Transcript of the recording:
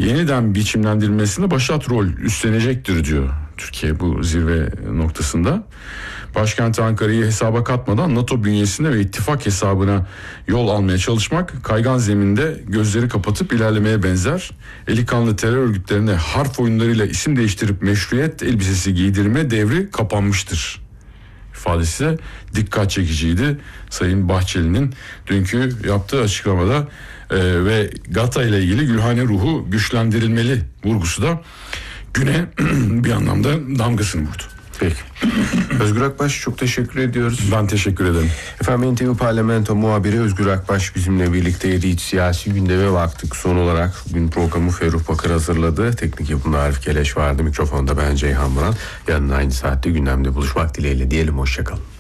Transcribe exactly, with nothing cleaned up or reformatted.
yeniden biçimlendirilmesinde başat rol üstlenecektir diyor Türkiye bu zirve noktasında. Başkent Ankara'yı hesaba katmadan NATO bünyesinde ve ittifak hesabına yol almaya çalışmak kaygan zeminde gözleri kapatıp ilerlemeye benzer. Eli kanlı terör örgütlerine harf oyunlarıyla isim değiştirip meşruiyet elbisesi giydirme devri kapanmıştır ifadesi de dikkat çekiciydi. Sayın Bahçeli'nin dünkü yaptığı açıklamada e, ve GATA ile ilgili Gülhane ruhu güçlendirilmeli vurgusu da güne bir anlamda damgasını vurdu. Peki. Özgür Akbaş, çok teşekkür ediyoruz. Ben teşekkür ederim. Efendim, N T V Parlamento muhabiri Özgür Akbaş bizimle birlikteydi. İç siyasi gündeme baktık. Son olarak bugün programı Ferruh Bakır hazırladı. Teknik yapımda Arif Keleş vardı. Mikrofonda ben Ceyhan Murat. Yarın aynı saatte gündemde buluşmak dileğiyle diyelim. Hoşçakalın.